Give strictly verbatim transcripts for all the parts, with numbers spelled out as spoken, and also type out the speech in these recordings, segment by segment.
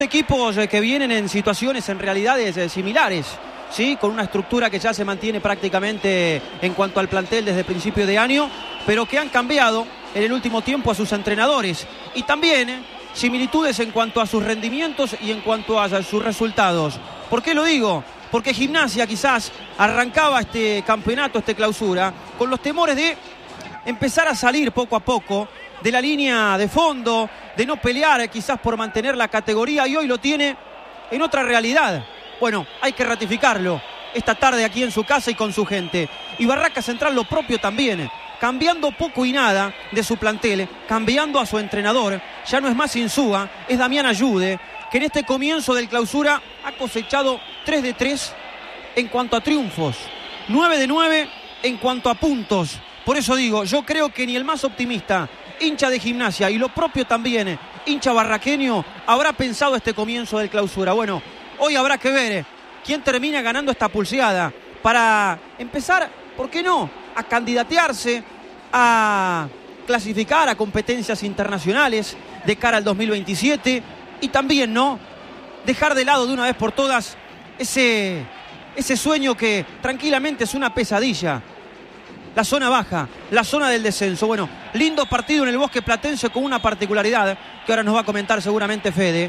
Equipos que vienen en situaciones, en realidades similares, ¿sí? Con una estructura que ya se mantiene prácticamente en cuanto al plantel desde principio de año, pero que han cambiado en el último tiempo a sus entrenadores. Y también ¿eh? similitudes en cuanto a sus rendimientos y en cuanto a sus resultados. ¿Por qué lo digo? Porque Gimnasia quizás arrancaba este campeonato, este clausura, con los temores de empezar a salir poco a poco de la línea de fondo, de no pelear quizás por mantener la categoría, y hoy lo tiene en otra realidad. Bueno, hay que ratificarlo esta tarde aquí en su casa y con su gente. Y Barraca Central lo propio también, cambiando poco y nada de su plantel, cambiando a su entrenador. Ya no es más Insúa, es Damián Ayude, que en este comienzo del clausura ha cosechado tres de tres en cuanto a triunfos, nueve de nueve en cuanto a puntos. Por eso digo, yo creo que ni el más optimista, hincha de Gimnasia, y lo propio también, hincha barraqueño, habrá pensado este comienzo del clausura. Bueno, hoy habrá que ver quién termina ganando esta pulseada para empezar, ¿por qué no?, a candidatearse, a clasificar a competencias internacionales de cara al dos mil veintisiete, y también, ¿no?, dejar de lado de una vez por todas ese, ese sueño que tranquilamente es una pesadilla. La zona baja, la zona del descenso. Bueno, lindo partido en el Bosque Platense con una particularidad que ahora nos va a comentar seguramente Fede.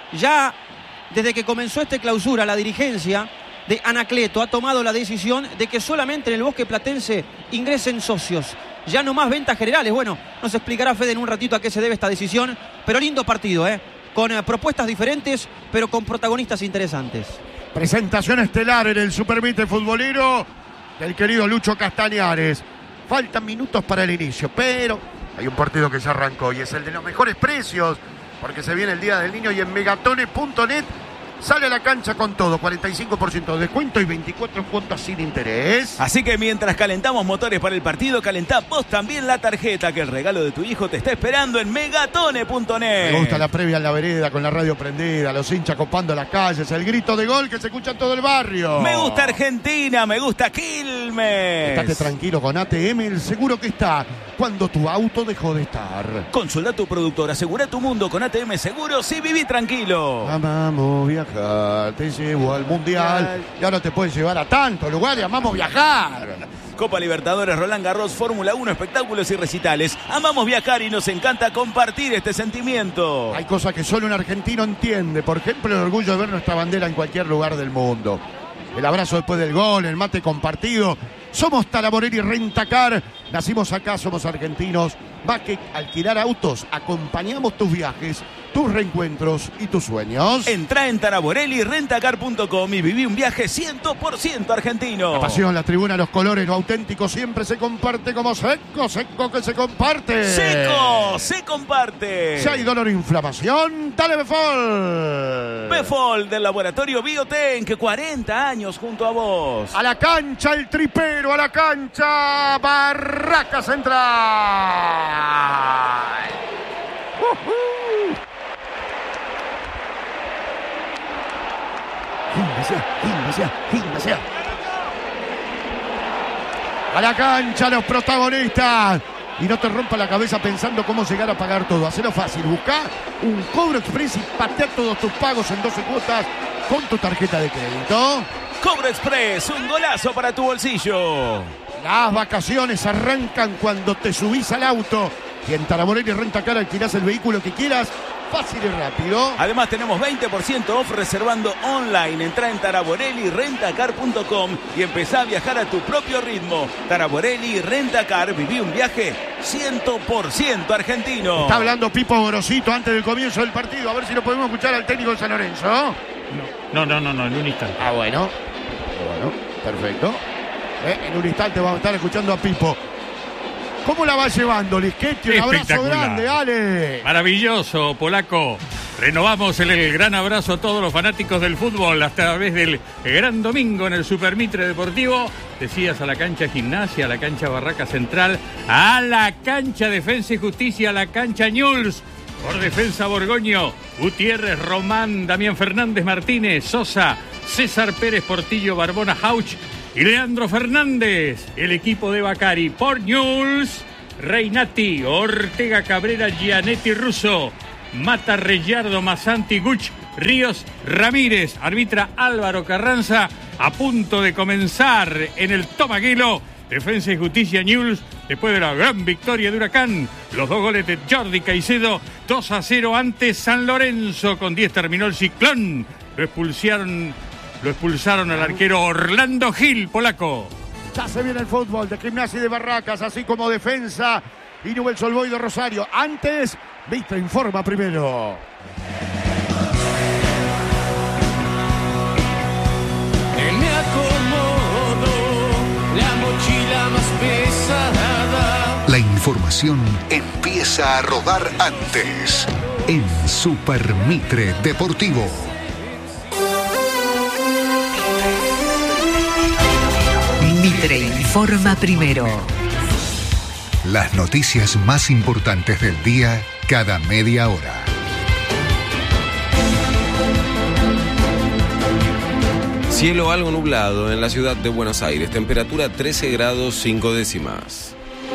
Ya desde que comenzó este clausura, la dirigencia de Anacleto ha tomado la decisión de que solamente en el Bosque Platense ingresen socios. Ya no más ventas generales. Bueno, nos explicará Fede en un ratito a qué se debe esta decisión. Pero lindo partido, ¿eh? Con eh, propuestas diferentes, pero con protagonistas interesantes. Presentación estelar en el Supermite futbolero del querido Lucho Castañares. Faltan minutos para el inicio, pero hay un partido que ya arrancó y es el de los mejores precios, porque se viene el Día del Niño y en megatone punto net sale a la cancha con todo, cuarenta y cinco por ciento de descuento y veinticuatro cuotas sin interés. Así que mientras calentamos motores para el partido, calentá vos también la tarjeta, que el regalo de tu hijo te está esperando en megatone punto net. Me gusta la previa en la vereda con la radio prendida, los hinchas copando las calles, el grito de gol que se escucha en todo el barrio. Me gusta Argentina, me gusta Quilmes. Estate tranquilo con A T M, el seguro que está cuando tu auto dejó de estar. Consulta tu productor, asegura tu mundo con A T M Seguros y viví tranquilo. Amamos viajar, te llevo al mundial. Y ahora te puedes llevar a tantos lugares, amamos viajar. Copa Libertadores, Roland Garros, Fórmula uno, espectáculos y recitales. Amamos viajar y nos encanta compartir este sentimiento. Hay cosas que solo un argentino entiende. Por ejemplo, el orgullo de ver nuestra bandera en cualquier lugar del mundo. El abrazo después del gol, el mate compartido. Somos Taraborelli Rentacar. Nacimos acá, somos argentinos. Más que alquilar autos, acompañamos tus viajes, tus reencuentros y tus sueños. Entrá en taraborelli rentacar punto com y viví un viaje cien por ciento argentino. La pasión, la tribuna, los colores, lo auténtico siempre se comparte como seco, seco que se comparte. ¡Seco! ¡Se comparte! Si hay dolor o inflamación, dale Befol. Befol del laboratorio Bioten, que cuarenta años junto a vos. A la cancha el tripero, a la cancha Barraca Central. Uh-huh. Gimnasia, Gimnasia, Gimnasia. A la cancha los protagonistas. Y no te rompa la cabeza pensando cómo llegar a pagar todo. Hacelo fácil, buscá un Cobro Express y patea todos tus pagos en doce cuotas con tu tarjeta de crédito. Cobro Express, un golazo para tu bolsillo. Las vacaciones arrancan cuando te subís al auto y en Taraborelli Rentacar alquilás el vehículo que quieras, fácil y rápido. Además tenemos veinte por ciento off reservando online. Entrá en taraborelli rentacar punto com y empezá a viajar a tu propio ritmo. Taraborelli Rentacar, viví un viaje cien por ciento argentino. Está hablando Pipo Gorosito antes del comienzo del partido. A ver si lo podemos escuchar al técnico de San Lorenzo. No, no, no, no, en un instante. Ah, bueno. Bueno, perfecto. Eh, en un instante vamos a estar escuchando a Pipo. ¿Cómo la va llevando, Lisquetti? Un abrazo grande, Ale. Maravilloso, polaco. Renovamos el, el gran abrazo a todos los fanáticos del fútbol a través del gran domingo en el Supermitre Deportivo. Decías, a la cancha Gimnasia, a la cancha Barraca Central, a la cancha Defensa y Justicia, a la cancha Ñuls. Por Defensa Borgoño, Gutiérrez, Román, Damián Fernández, Martínez, Sosa, César Pérez, Portillo, Barbona, Hauch y Leandro Fernández. El equipo de Bacari. Por Ñuls, Reinati, Ortega, Cabrera, Gianetti, Russo, Mata, Reyardo, Masanti, Guch, Ríos Ramírez. Arbitra Álvaro Carranza. A punto de comenzar en el Tomaguelo. Defensa y Justicia Newell's, después de la gran victoria de Huracán. Los dos goles de Jordi Caicedo, dos a cero ante San Lorenzo. Con diez terminó el Ciclón. Lo expulsaron, lo expulsaron al arquero Orlando Gil, polaco. Ya se viene el fútbol de Gimnasia y de Barracas, así como defensa y Newell's Old Boys de Rosario. Antes, Mitre informa primero. Me acomodo la mochila más pesada. La información empieza a rodar antes en Super Mitre Deportivo. Mitre informa primero. Las noticias más importantes del día cada media hora. Cielo algo nublado en la ciudad de Buenos Aires. Temperatura trece grados cinco décimas.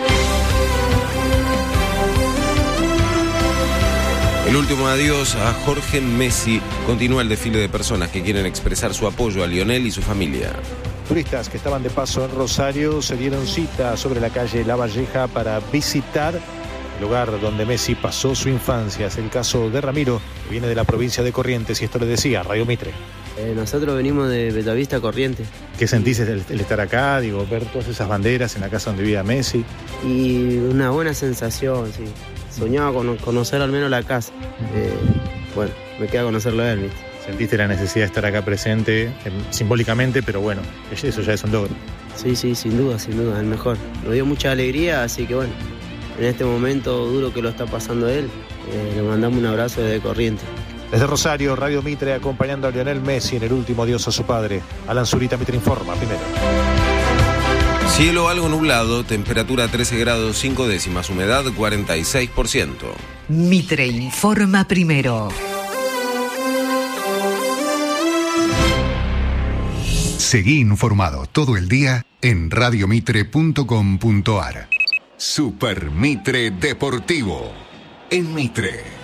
El último adiós a Jorge Messi. Continúa el desfile de personas que quieren expresar su apoyo a Lionel y su familia. Turistas que estaban de paso en Rosario se dieron cita sobre la calle La Valleja para visitar el lugar donde Messi pasó su infancia. Es el caso de Ramiro, que viene de la provincia de Corrientes, y esto le decía Radio Mitre. Eh, nosotros venimos de Bellavista, Corrientes. ¿Qué sentís el, el estar acá, digo, ver todas esas banderas en la casa donde vivía Messi? Y una buena sensación, sí. Soñaba con conocer al menos la casa. Eh, bueno, me queda conocerlo a él, ¿viste? ¿Sentiste la necesidad de estar acá presente, eh, simbólicamente, pero bueno, eso ya es un logro? Sí, sí, sin duda, sin duda, el mejor. Nos dio mucha alegría, así que bueno, en este momento duro que lo está pasando él, eh, le mandamos un abrazo desde Corrientes. Desde Rosario, Radio Mitre, acompañando a Lionel Messi en el último adiós a su padre. Alan Zurita, Mitre informa primero. Cielo algo nublado, temperatura trece grados cinco décimas, humedad cuarenta y seis por ciento. Mitre informa primero. Seguí informado todo el día en radiomitre punto com punto ar. Super Mitre Deportivo en Mitre.